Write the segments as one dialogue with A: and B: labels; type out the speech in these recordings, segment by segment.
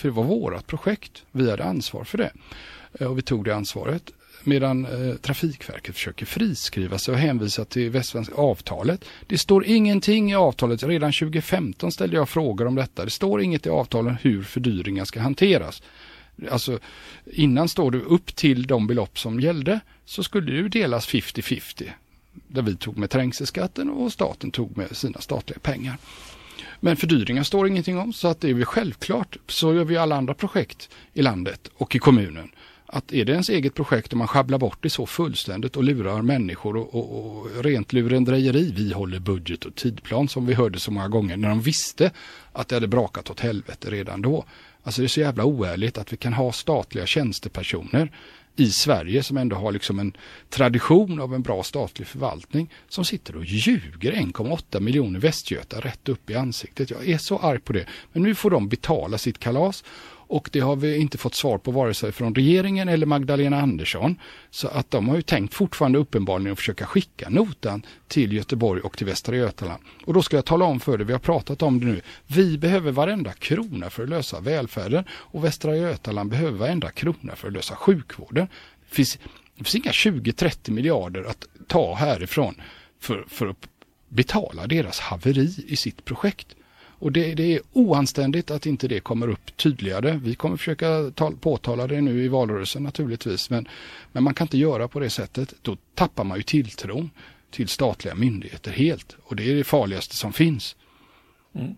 A: För det var vårat projekt. Vi hade ansvar för det. Och vi tog det ansvaret. Medan Trafikverket försöker friskriva sig och hänvisa till västsvenska avtalet. Det står ingenting i avtalet. Redan 2015 ställde jag frågor om detta. Det står inget i avtalen hur fördyringar ska hanteras. Alltså innan står det upp till de belopp som gällde så skulle det ju delas 50-50. Där vi tog med trängselskatten och staten tog med sina statliga pengar. Men fördyringar står ingenting om, så att det är väl självklart. Så gör vi alla andra projekt i landet och i kommunen. Att är det ens eget projekt och man schabblar bort det så fullständigt och lurar människor och rent lurendrejeri. Vi håller budget och tidplan som vi hörde så många gånger när de visste att det hade brakat åt helvete redan då. Alltså det är så jävla oärligt att vi kan ha statliga tjänstepersoner i Sverige som ändå har liksom en tradition av en bra statlig förvaltning som sitter och ljuger 1,8 miljoner västgötar rätt upp i ansiktet. Jag är så arg på det. Men nu får de betala sitt kalas och det har vi inte fått svar på vare sig från regeringen eller Magdalena Andersson. Så att de har ju tänkt fortfarande uppenbarligen att försöka skicka notan till Göteborg och till Västra Götaland. Och då ska jag tala om för det, vi har pratat om det nu. Vi behöver varenda krona för att lösa välfärden och Västra Götaland behöver varenda krona för att lösa sjukvården. Det finns inga 20-30 miljarder att ta härifrån för att betala deras haveri i sitt projekt. Och det är oanständigt att inte det kommer upp tydligare. Vi kommer försöka påtala det nu i valrörelsen naturligtvis. Men man kan inte göra på det sättet. Då tappar man ju tilltron till statliga myndigheter helt. Och det är det farligaste som finns.
B: Mm.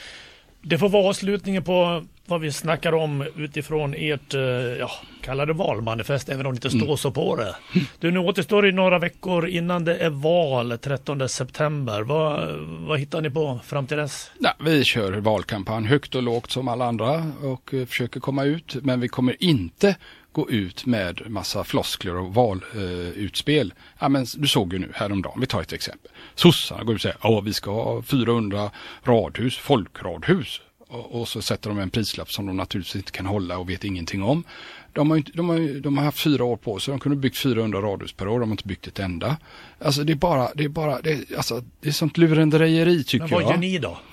B: Det får vara avslutningen på vad vi snackar om utifrån ert kallade valmanifest, även om det inte står så på det. Du, nu återstår i några veckor innan det är val 13 september. Vad hittar ni på fram till dess?
A: Nej, vi kör valkampanj högt och lågt som alla andra och försöker komma ut. Men vi kommer inte gå ut med massa floskler och valutspel. Ja, men du såg ju nu häromdagen, vi tar ett exempel. Sossarna går ut och säger vi ska ha 400 radhus, folkradhus. Och så sätter de en prislapp som de naturligtvis inte kan hålla och vet ingenting om. De har haft 4 år på sig. De kunde byggt 400 radhus per år. De har inte byggt ett enda. Alltså det är sånt lurendrejeri tycker jag.
B: Men vad gör ni då?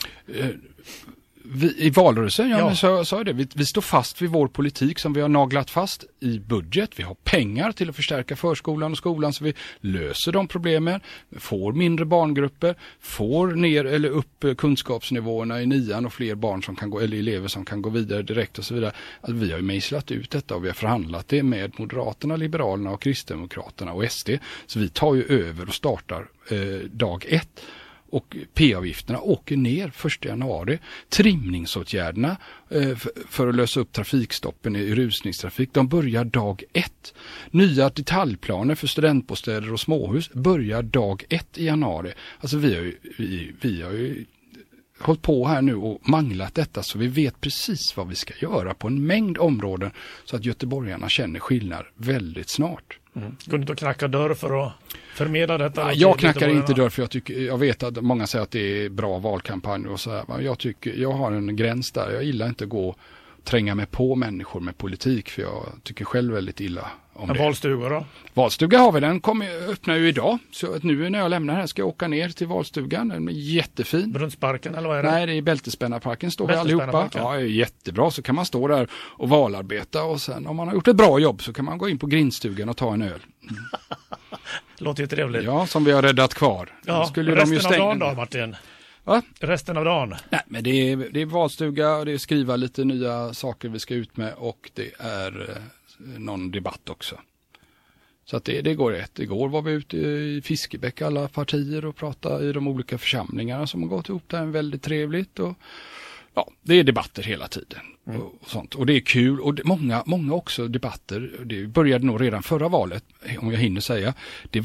A: I valrörelsen, men så sa jag det. Vi står fast vid vår politik som vi har naglat fast i budget. Vi har pengar till att förstärka förskolan och skolan så vi löser de problemen. Får mindre barngrupper, får ner eller upp kunskapsnivåerna i 9:an och fler barn som kan gå, eller elever som kan gå vidare direkt och så vidare. Alltså, vi har ju mejslat ut detta och vi har förhandlat det med Moderaterna, Liberalerna och Kristdemokraterna och SD. Så vi tar ju över och startar dag 1. Och P-avgifterna åker ner 1 januari. Trimningsåtgärderna för att lösa upp trafikstoppen i rusningstrafik, de börjar dag 1. Nya detaljplaner för studentbostäder och småhus börjar dag 1 i januari. Alltså vi har ju hållit på här nu och manglat detta så vi vet precis vad vi ska göra på en mängd områden så att göteborgarna känner skillnad väldigt snart.
B: Går du inte att knacka dörr för att förmedla detta?
A: Jag knackar inte dörr för jag vet att många säger att det är bra valkampanj och så här. Jag har en gräns där. Jag gillar inte att gå och tränga mig på människor med politik för jag tycker själv väldigt illa om det.
B: Valstuga då?
A: Valstuga har vi, den öppnar ju idag. Så att nu när jag lämnar här ska jag åka ner till valstugan. Den är jättefin.
B: Brunnsparken eller vad är det?
A: Nej, det är Bältespännarparken står vi allihopa. Ja, det är jättebra. Så kan man stå där och valarbeta och sen om man har gjort ett bra jobb så kan man gå in på grindstugan och ta en öl.
B: Låter ju trevligt.
A: Ja, som vi har räddat kvar.
B: Ja,
A: skulle
B: resten
A: de ju stänga...
B: av dagen då, Martin?
A: Va?
B: Resten av dagen?
A: Nej, men det är valstuga och det är skriva lite nya saker vi ska ut med och det är någon debatt också. Så att det går rätt. Igår var vi ute i Fiskebäck alla partier och pratade i de olika församlingarna som har gått ihop där väldigt trevligt och ja, det är debatter hela tiden och sånt. Och det är kul och många också debatter. Det började nog redan förra valet om jag hinner säga.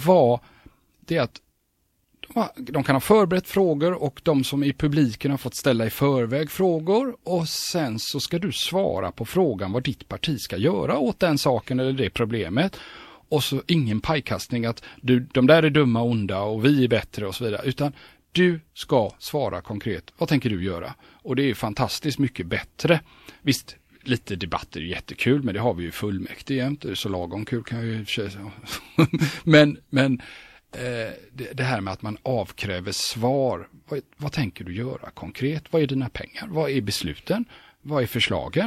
A: Det att de kan ha förberett frågor och de som i publiken har fått ställa i förväg frågor och sen så ska du svara på frågan vad ditt parti ska göra åt den saken eller det problemet. Och så ingen pajkastning att de där är dumma och onda och vi är bättre och så vidare. Utan du ska svara konkret. Vad tänker du göra? Och det är fantastiskt mycket bättre. Visst, lite debatter är jättekul men det har vi ju fullmäktige jämt. Det är så lagom kul kan jag ju säga. Men det här med att man avkräver svar. Vad tänker du göra konkret? Vad är dina pengar? Vad är besluten? Vad är förslagen?